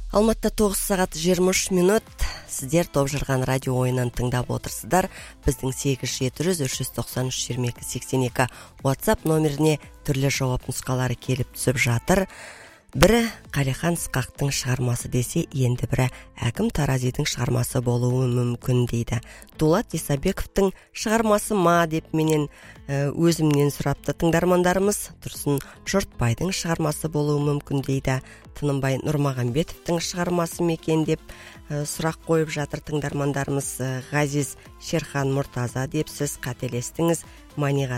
Алматыда 9 сағат 23 минут. Сіздер топ жарған радио ойынын тыңдап отырсыздар. Біздің 8700-393-2282 WhatsApp номеріне түрлі жауап нұсқалары келіп түсіп жатыр. Бірі Қалихан Ысқақтың шығармасы десе, енді бірі Әкім Таразидың шығармасы болуы мүмкін дейді. Дулат Исабековтың шығармасы ма деп менен өзімнен сұрапты тыңдармандарымыз. Тұрсын Жұртбайдың шығармасы болуы мүмкін дейді. Тынымбай Нұрмағамбетовтың шығармасы мекен деп сұрақ қойып жатыр тыңдармандарымыз. Ғазиз Шерхан Мұртаза деп сіз қателестіңіз. Маниға